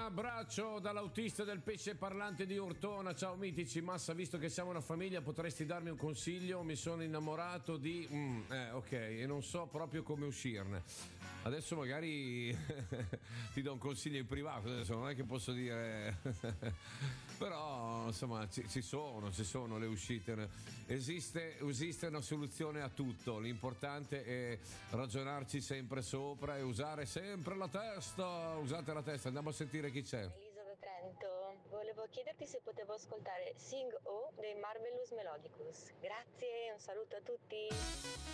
abbraccio dall'autista del pesce parlante di Ortona. Ciao mitici. Massa, visto che siamo una famiglia, potresti darmi un consiglio? Mi sono innamorato di ok, e non so proprio come uscirne. Adesso magari ti do un consiglio in privato, adesso non è che posso dire però insomma ci sono le uscite, esiste una soluzione a tutto, l'importante è ragionarci sempre sopra e usare sempre la testa. Usate la testa. Andiamo a sentire chi c'è. Elisa da Trento, volevo chiederti se potevo ascoltare Sing O dei Marvelous Melodicus. Grazie, un saluto a tutti.